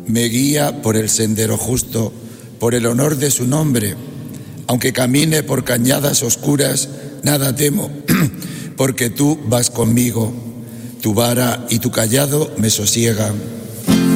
me guía por el sendero justo, por el honor de su nombre. Aunque camine por cañadas oscuras, nada temo, porque tú vas conmigo. Tu vara y tu cayado me sosiegan.